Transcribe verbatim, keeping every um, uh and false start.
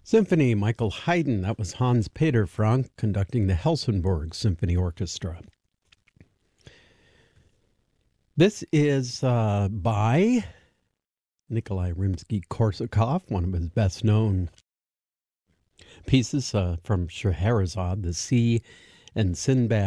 Symphony, Michael Haydn. That was Hans Peter Frank conducting the Helsingborg Symphony Orchestra. This is uh, by Nikolai Rimsky-Korsakov, one of his best-known pieces uh, from Scheherazade, The Sea and Sinbad.